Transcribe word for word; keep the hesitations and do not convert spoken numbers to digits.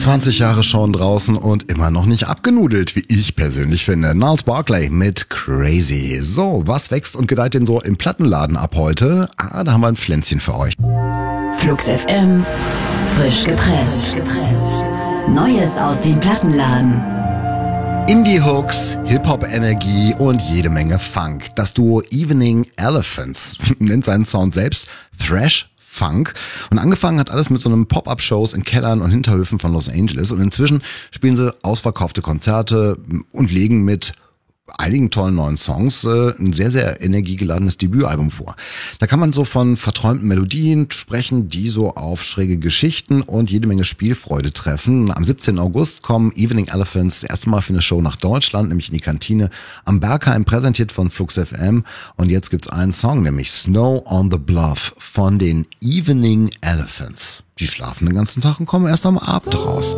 zwanzig Jahre schon draußen und immer noch nicht abgenudelt, wie ich persönlich finde. Gnarls Barkley mit Crazy. So, was wächst und gedeiht denn so im Plattenladen ab heute? Ah, da haben wir ein Pflänzchen für euch. Flux F M, frisch gepresst. Neues aus dem Plattenladen. Indie-Hooks, Hip-Hop-Energie und jede Menge Funk. Das Duo Evening Elephants nennt seinen Sound selbst Thrash Funk. Und angefangen hat alles mit so einem Pop-Up-Shows in Kellern und Hinterhöfen von Los Angeles. Und inzwischen spielen sie ausverkaufte Konzerte und legen mit einigen tollen neuen Songs äh, ein sehr, sehr energiegeladenes Debütalbum vor. Da kann man so von verträumten Melodien sprechen, die so auf schräge Geschichten und jede Menge Spielfreude treffen. Am siebzehnten August kommen Evening Elephants das erste Mal für eine Show nach Deutschland, nämlich in die Kantine am Berghain, präsentiert von Flux F M. Und jetzt gibt's einen Song, nämlich Snow on the Bluff von den Evening Elephants. Die schlafen den ganzen Tag und kommen erst am Abend raus.